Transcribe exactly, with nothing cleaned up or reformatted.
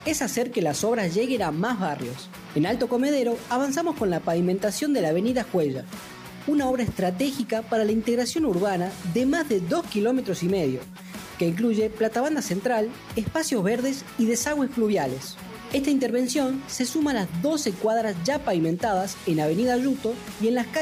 es hacer que las obras lleguen a más barrios. En Alto Comedero avanzamos con la pavimentación de la avenida Juella, una obra estratégica para la integración urbana de más de dos kilómetros y medio, que incluye platabanda central, espacios verdes y desagües fluviales. Esta intervención se suma a las doce cuadras ya pavimentadas en Avenida Yuto y en las calles